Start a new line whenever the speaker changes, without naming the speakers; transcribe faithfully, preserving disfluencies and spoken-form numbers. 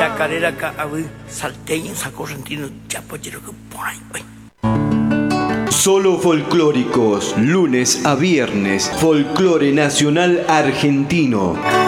Chacarera Caabú, Salteña, Sacorrentino, Chapochero, por ahí, güey.
Solo folclóricos, lunes a viernes, folclore nacional argentino.